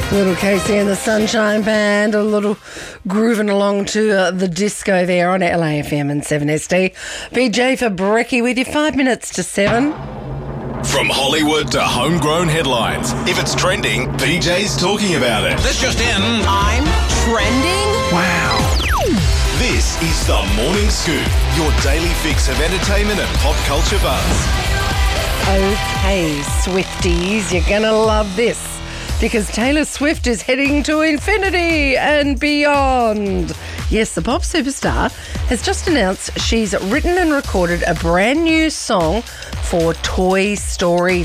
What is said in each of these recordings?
Little Casey and the Sunshine Band, a little grooving along to the disco there on LAFM and 7SD. BJ for Brekkie with you, 5 minutes to 7. From Hollywood to homegrown headlines, if it's trending, BJ's talking about it. This just in. I'm trending? Wow. This is the Morning Scoop, your daily fix of entertainment and pop culture buzz. Okay, Swifties, you're going to love this. Because Taylor Swift is heading to infinity and beyond. Yes, the pop superstar has just announced she's written and recorded a brand new song for Toy Story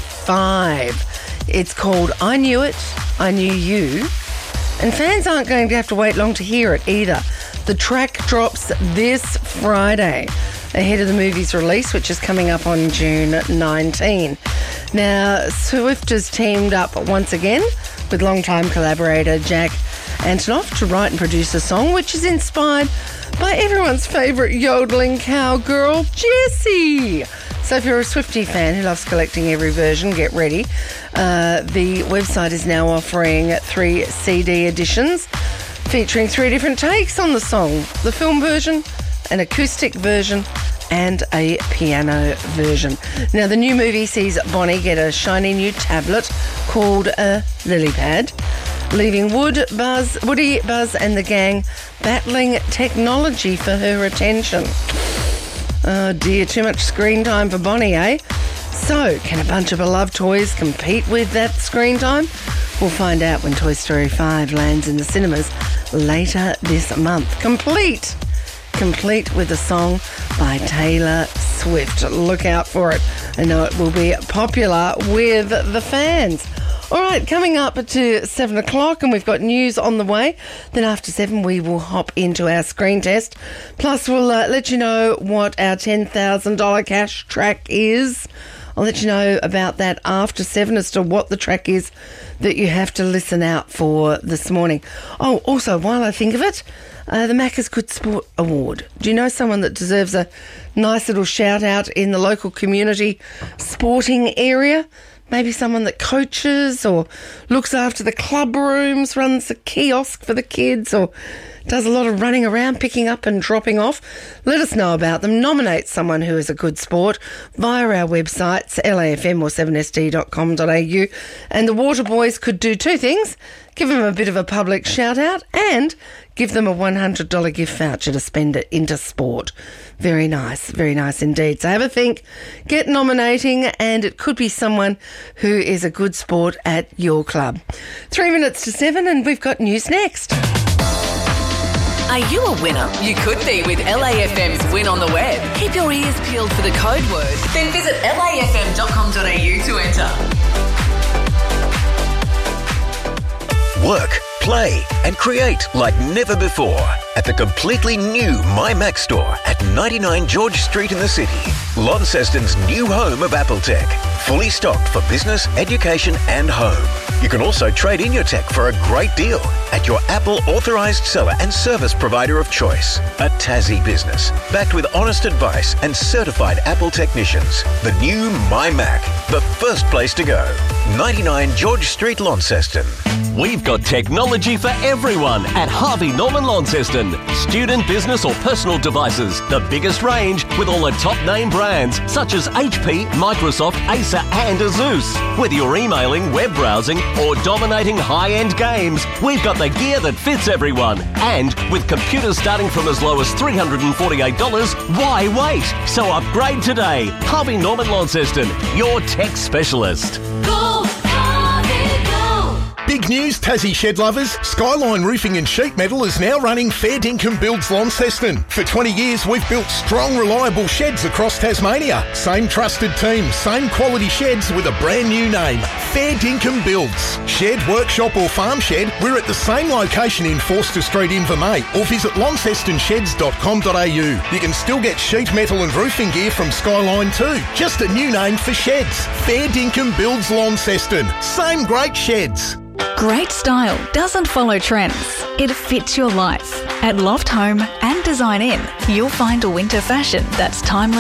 5. It's called I Knew It, I Knew You. And fans aren't going to have to wait long to hear it either. The track drops this Friday, ahead of the movie's release, which is coming up on June 19. Now, Swift has teamed up once again with longtime collaborator Jack Antonoff to write and produce a song which is inspired by everyone's favourite yodeling cowgirl, Jessie. So if you're a Swiftie fan who loves collecting every version, get ready. The website is now offering 3 CD editions featuring 3 different takes on the song: the film version, an acoustic version, and a piano version. Now, the new movie sees Bonnie get a shiny new tablet called a lily pad, leaving Woody, Buzz and the gang battling technology for her attention. Oh dear, too much screen time for Bonnie, eh? So, can a bunch of beloved toys compete with that screen time? We'll find out when Toy Story 5 lands in the cinemas later this month. Complete with a song by Taylor Swift. Look out for it. I know it will be popular with the fans. All right, coming up to 7 o'clock, and we've got news on the way. Then after 7, we will hop into our screen test. Plus, we'll let you know what our $10,000 cash track is. I'll let you know about that after 7 as to what the track is that you have to listen out for this morning. Oh, also, while I think of it, the Macca's Good Sport Award. Do you know someone that deserves a nice little shout out in the local community sporting area? Maybe someone that coaches or looks after the club rooms, runs a kiosk for the kids, or does a lot of running around, picking up and dropping off. Let us know about them. Nominate someone who is a good sport via our websites, LAFM or 7sd.com.au. And the Water Boys could do 2 things: give them a bit of a public shout out and give them a $100 gift voucher to spend it into sport. Very nice indeed. So have a think, get nominating, and it could be someone who is a good sport at your club. 3 minutes to 7, and we've got news next. Are you a winner? You could be with LAFM's Win on the Web. Keep your ears peeled for the code word. Then visit lafm.com.au to enter. Work, play and create like never before at the completely new MyMac store at 99 George Street in the city. Launceston's new home of Apple Tech. Fully stocked for business, education and home. You can also trade in your tech for a great deal at your Apple authorised seller and service provider of choice. A Tassie business, backed with honest advice and certified Apple technicians. The new MyMac, the first place to go. 99 George Street, Launceston. We've got technology for everyone at Harvey Norman Launceston. Student, business or personal devices. The biggest range with all the top name brands such as HP, Microsoft, Acer and Asus. Whether you're emailing, web browsing or dominating high-end games, we've got the gear that fits everyone. And with computers starting from as low as $348, why wait? So upgrade today. Harvey Norman Launceston, your tech specialist. Go, Harvey, go! Big news, Tassie shed lovers. Skyline Roofing and Sheet Metal is now running Fair Dinkum Builds Launceston. For 20 years, we've built strong, reliable sheds across Tasmania. Same trusted team, same quality sheds with a brand new name. Fair Dinkum Builds. Shed, workshop or farm shed, we're at the same location in Forster Street, Invermay, or visit launcestonsheds.com.au. You can still get sheet metal and roofing gear from Skyline too. Just a new name for sheds. Fair Dinkum Builds Launceston. Same great sheds. Great style doesn't follow trends. It fits your life. At Loft Home and Design Inn, you'll find a winter fashion that's timeless,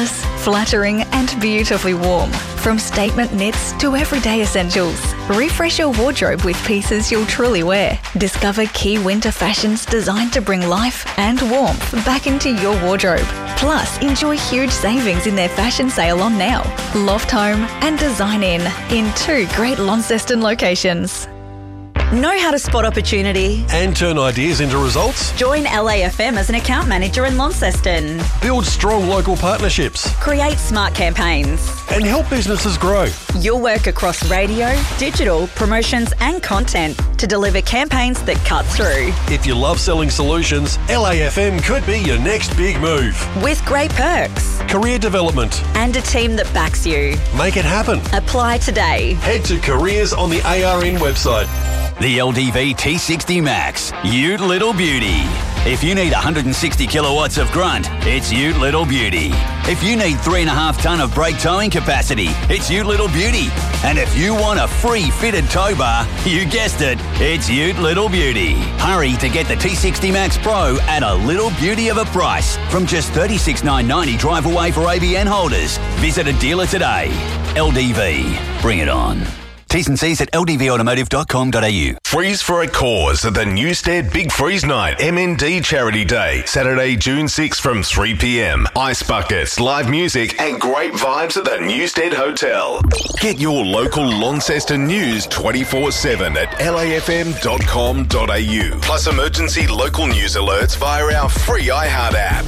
flattering and beautifully warm. From statement knits to everyday essentials, refresh your wardrobe with pieces you'll truly wear. Discover key winter fashions designed to bring life and warmth back into your wardrobe. Plus, enjoy huge savings in their fashion sale on now. Loft Home and Design in 2 great Launceston locations. Know how to spot opportunity? And turn ideas into results? Join LAFM as an account manager in Launceston. Build strong local partnerships. Create smart campaigns. And help businesses grow. You'll work across radio, digital, promotions and content to deliver campaigns that cut through. If you love selling solutions, LAFM could be your next big move. With great perks. Career development. And a team that backs you. Make it happen. Apply today. Head to careers on the ARN website. The LDV T60 Max, Ute Little Beauty. If you need 160 kilowatts of grunt, it's Ute Little Beauty. If you need 3.5 tonne of brake towing capacity, it's Ute Little Beauty. And if you want a free fitted tow bar, you guessed it, it's Ute Little Beauty. Hurry to get the T60 Max Pro at a little beauty of a price from just $36,990 drive away for ABN holders. Visit a dealer today. LDV, bring it on. T's and C's at ldvautomotive.com.au. Freeze for a cause at the Newstead Big Freeze Night MND Charity Day, Saturday, June 6 from 3 p.m. Ice buckets, live music and great vibes at the Newstead Hotel. Get your local Launceston news 24/7 at lafm.com.au. Plus emergency local news alerts via our free iHeart app.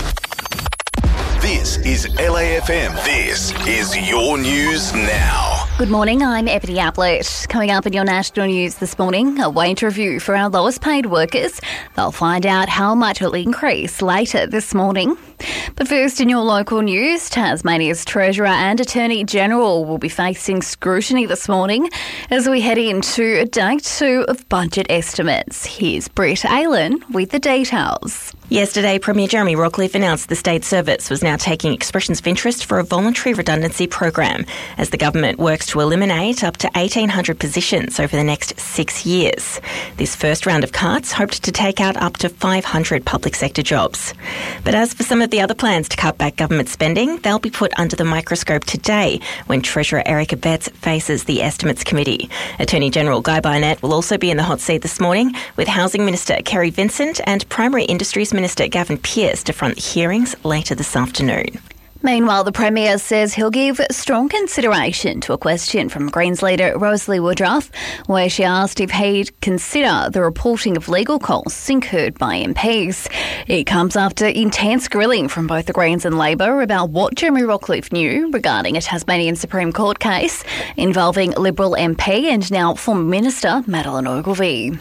This is LAFM. This is your news now. Good morning, I'm Ebony Ablett. Coming up in your national news this morning, a wage review for our lowest paid workers. They'll find out how much it'll increase later this morning. But first, in your local news, Tasmania's Treasurer and Attorney General will be facing scrutiny this morning as we head into day 2 of budget estimates. Here's Brett Aylen with the details. Yesterday, Premier Jeremy Rockliff announced the state service was now taking expressions of interest for a voluntary redundancy program as the government works to eliminate up to 1,800 positions over the next 6 years. This first round of cuts hoped to take out up to 500 public sector jobs. But as for some of the other plans to cut back government spending, they'll be put under the microscope today when Treasurer Erica Betts faces the Estimates Committee. Attorney General Guy Barnett will also be in the hot seat this morning, with Housing Minister Kerry Vincent and Primary Industries Minister Gavin Pearce to front the hearings later this afternoon. Meanwhile, the Premier says he'll give strong consideration to a question from Greens leader Rosalie Woodruff, where she asked if he'd consider the reporting of legal costs incurred by MPs. It comes after intense grilling from both the Greens and Labor about what Jeremy Rockliff knew regarding a Tasmanian Supreme Court case involving Liberal MP and now former Minister Madeleine Ogilvie.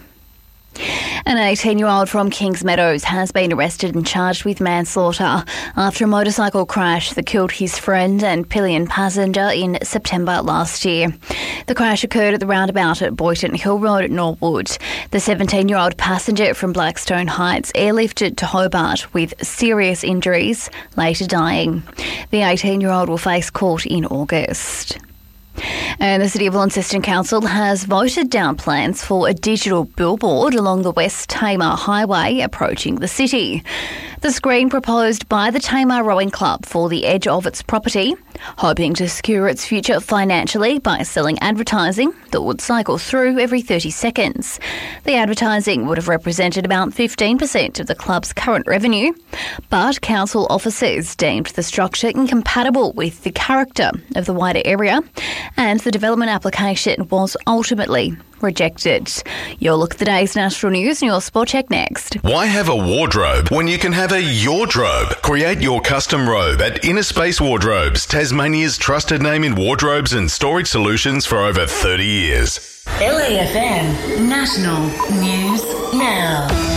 An 18-year-old from Kings Meadows has been arrested and charged with manslaughter after a motorcycle crash that killed his friend and pillion passenger in September last year. The crash occurred at the roundabout at Boyton Hill Road at Norwood. The 17-year-old passenger from Blackstone Heights airlifted to Hobart with serious injuries, later dying. The 18-year-old will face court in August. And the City of Launceston Council has voted down plans for a digital billboard along the West Tamar Highway approaching the city. The screen proposed by the Tamar Rowing Club for the edge of its property, hoping to secure its future financially by selling advertising that would cycle through every 30 seconds. The advertising would have represented about 15% of the club's current revenue, but council officers deemed the structure incompatible with the character of the wider area, and the development application was ultimately rejected. Your look at the day's national news and your sport check next. Why have a wardrobe when you can have a wardrobe? Create your custom robe at Inner Space Wardrobes, Tasmania's trusted name in wardrobes and storage solutions for over 30 years. LAFM National News Now.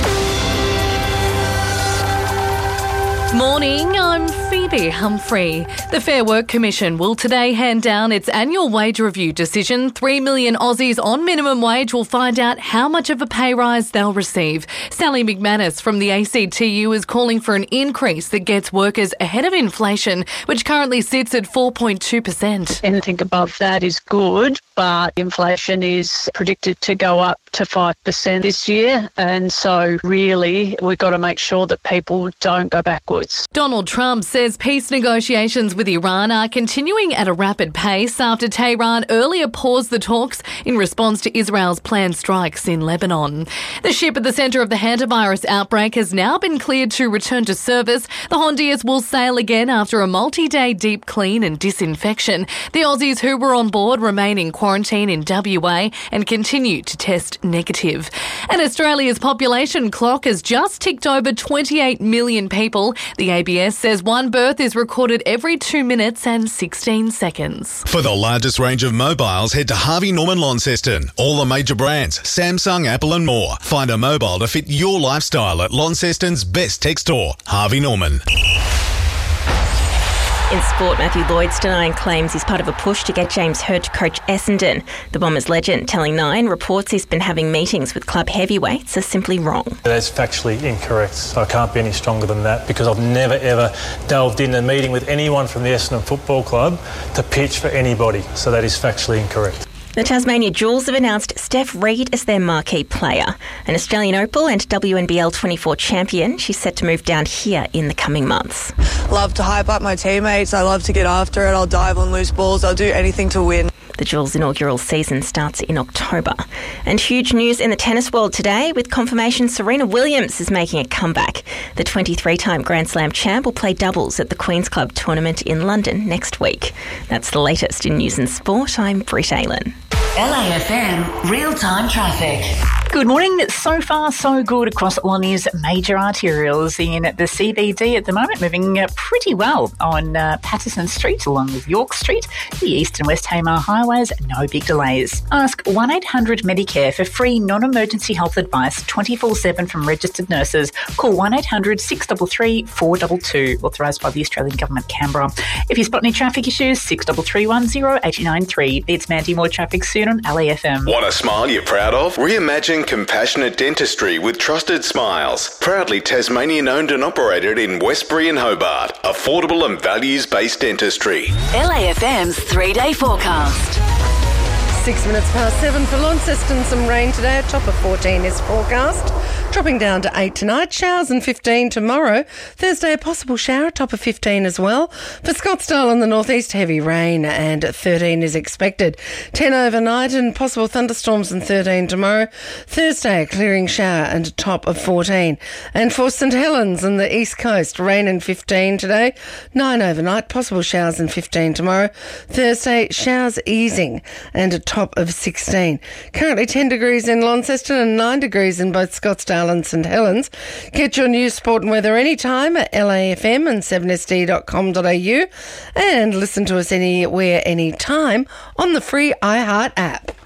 Morning, I'm Phoebe Humphrey. The Fair Work Commission will today hand down its annual wage review decision. 3 million Aussies on minimum wage will find out how much of a pay rise they'll receive. Sally McManus from the ACTU is calling for an increase that gets workers ahead of inflation, which currently sits at 4.2%. Anything above that is good, but inflation is predicted to go up to 5% this year, and so really we've got to make sure that people don't go backwards. Donald Trump says peace negotiations with Iran are continuing at a rapid pace after Tehran earlier paused the talks in response to Israel's planned strikes in Lebanon. The ship at the centre of the hantavirus outbreak has now been cleared to return to service. The Hondias will sail again after a multi-day deep clean and disinfection. The Aussies who were on board remain in quarantine in WA and continue to test negative. And Australia's population clock has just ticked over 28 million people. The ABS says one birth is recorded every 2 minutes and 16 seconds. For the largest range of mobiles, head to Harvey Norman Launceston. All the major brands, Samsung, Apple and more. Find a mobile to fit your lifestyle at Launceston's best tech store, Harvey Norman. In sport, Matthew Lloyd's denying claims he's part of a push to get James Hird to coach Essendon. The Bombers legend telling Nine reports he's been having meetings with club heavyweights are simply wrong. That's factually incorrect. I can't be any stronger than that because I've never ever delved in a meeting with anyone from the Essendon Football Club to pitch for anybody. So that is factually incorrect. The Tasmania Jewels have announced Steph Reid as their marquee player. An Australian Opal and WNBL 24 champion, she's set to move down here in the coming months. Love to hype up my teammates. I love to get after it. I'll dive on loose balls. I'll do anything to win. The Jewels' inaugural season starts in October. And huge news in the tennis world today with confirmation Serena Williams is making a comeback. The 23-time Grand Slam champ will play doubles at the Queen's Club tournament in London next week. That's the latest in news and sport. I'm Britt Aylan. LAFM real-time traffic. Good morning. So far, so good across Lonnie's major arterials in the CBD at the moment, moving pretty well on Patterson Street along with York Street, the East and West Tamar highways, no big delays. Ask 1-800-MEDICARE for free non-emergency health advice 24/7 from registered nurses. Call 1-800-633-422, authorised by the Australian Government, Canberra. If you spot any traffic issues, 63310893. It's Mandy, more traffic soon on LAFM. Want a smile you're proud of? Reimagine compassionate dentistry with Trusted Smiles. Proudly Tasmanian owned and operated in Westbury and Hobart. Affordable and values-based dentistry. LAFM's 3-day forecast. 6 minutes past 7 for Launceston. Some rain today. A top of 14 is forecast. Dropping down to 8 tonight. Showers and 15 tomorrow. Thursday, a possible shower. Top of 15 as well. For Scottsdale in the northeast, heavy rain and 13 is expected. 10 overnight and possible thunderstorms and 13 tomorrow. Thursday, a clearing shower and a top of 14. And for St Helens and the east coast, rain and 15 today. 9 overnight. Possible showers and 15 tomorrow. Thursday, showers easing and a top of 16. Currently 10 degrees in Launceston and 9 degrees in both Scottsdale and St Helens. Get your news, sport and weather anytime at LAFM and 7sd.com.au and listen to us anywhere, anytime on the free iHeart app.